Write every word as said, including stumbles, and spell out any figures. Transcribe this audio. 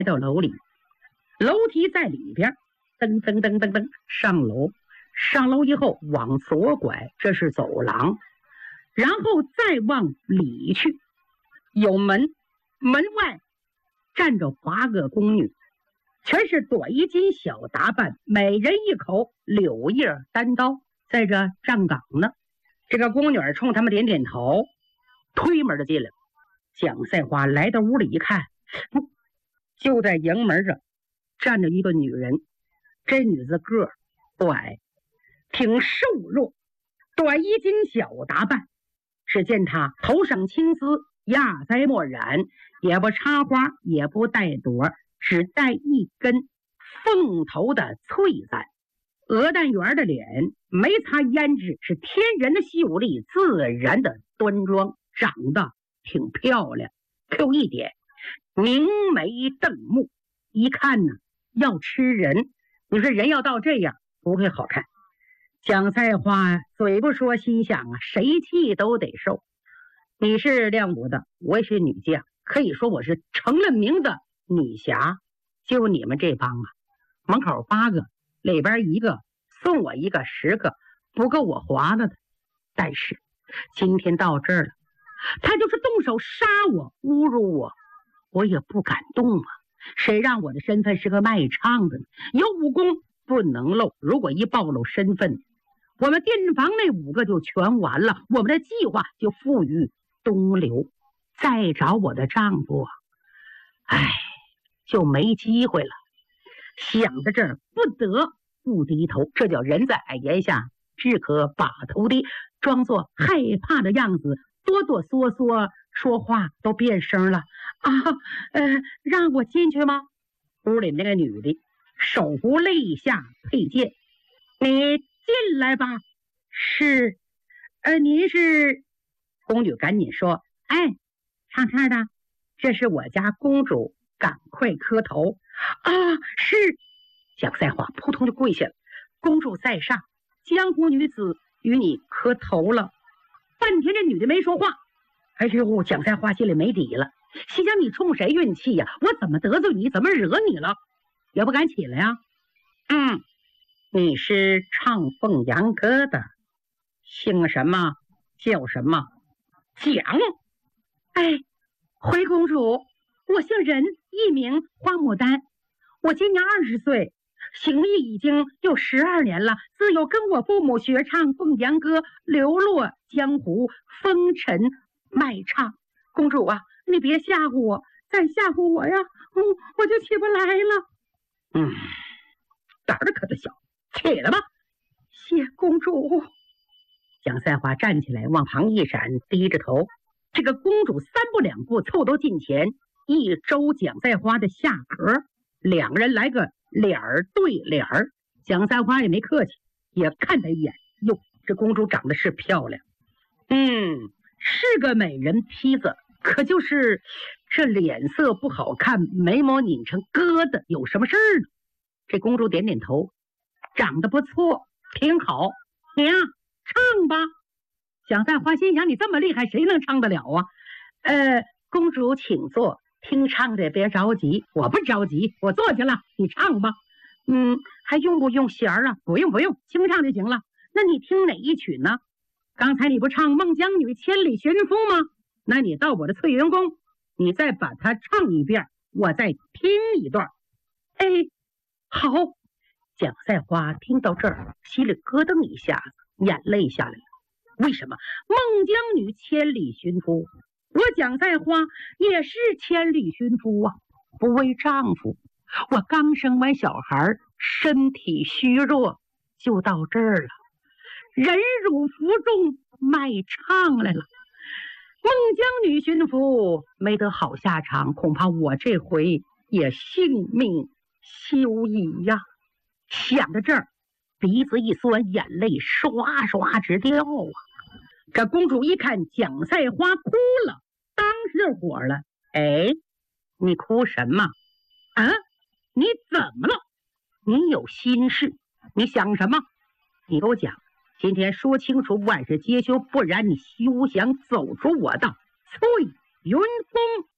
到楼里，楼梯在里边，噔噔噔噔噔上楼。上楼以后往左拐，这是走廊，然后再往里去，有门，门外站着八个宫女，全是短衣襟小打扮，每人一口柳叶单刀，在这站岗呢。这个宫女冲他们点点头，推门就进来了。蒋赛花来到屋里一看，就在迎门上站着一个女人，这女子个儿不矮，挺瘦弱，短衣襟小打扮。只见她头上青丝，压栽墨染，也不插花，也不带朵，只带一根凤头的翠簪。鹅蛋圆的脸，没擦胭脂，是天然的秀丽，自然的端庄，长得挺漂亮。可有一点，明眉瞪目，一看呢要吃人。你说人要到这样不会好看。蒋赛花嘴不说心想啊，谁气都得受。你是亮武的，我也是女将，可以说我是成了名的女侠。就你们这帮啊，门口八个，里边一个，送我一个，十个不够我划了的。但是今天到这儿了，他就是动手杀我，侮辱我，我也不敢动啊。谁让我的身份是个卖唱的呢？有武功不能露，如果一暴露身份，我们店房那五个就全完了，我们的计划就付于东流。再找我的丈夫啊，哎，就没机会了。想到这儿，不得不低头，这叫人在矮檐下，只可把头低，装作害怕的样子，哆哆嗦嗦，说话都变声了。啊，呃，让我进去吗？屋里那个女的手扶肋下佩剑，你进来吧。是，呃，您是？宫女赶紧说，哎，唱唱的，这是我家公主，赶快磕头。啊，是。蒋赛花扑通就跪下了。公主在上，江湖女子与你磕头了。半天这女的没说话。哎呦，蒋赛花心里没底了，心想你冲谁运气呀？我怎么得罪你，怎么惹你了？也不敢起来呀。嗯，你是唱凤阳歌的，姓什么？叫什么？蒋。哎，回公主，我姓任，艺名花牡丹，我今年二十岁，行艺已经有十二年了，自幼跟我父母学唱凤阳歌，流落江湖，风尘卖唱。公主啊，你别吓唬我，再吓唬我呀，嗯，我就起不来了。嗯，胆儿可得小，起来吧。谢公主。蒋赛花站起来，往旁一闪，低着头。这个公主三步两步凑到近前，一周蒋赛花的下颌，两人来个脸儿对脸儿。蒋赛花也没客气，也看他一眼。哟，这公主长得是漂亮，嗯，是个美人坯子，可就是这脸色不好看，眉毛拧成疙瘩，有什么事儿呢？这公主点点头，长得不错，挺好。你呀，唱吧。蒋赛花心想，你这么厉害，谁能唱得了啊？呃，公主请坐，听唱的别着急。我不着急，我坐下了，你唱吧。嗯，还用不用弦儿啊？不用不用，清唱就行了。那你听哪一曲呢？刚才你不唱孟姜女千里寻夫吗？那你到我的翠云宫，你再把它唱一遍，我再听一段。哎，好。蒋赛花听到这儿，心里咯噔一下子，眼泪下来了。为什么孟姜女千里寻夫？我蒋赛花也是千里寻夫啊，不为丈夫。我刚生完小孩，身体虚弱，就到这儿了，忍辱负重，卖唱来了。孟姜女寻夫没得好下场，恐怕我这回也性命休矣呀。想到这儿，鼻子一酸，眼泪刷刷直掉啊。这公主一看蒋赛花哭了，当时就火了。哎，你哭什么啊？你怎么了？你有心事，你想什么？你给我讲，今天说清楚，万事皆休，不然你休想走出我的翠云宫。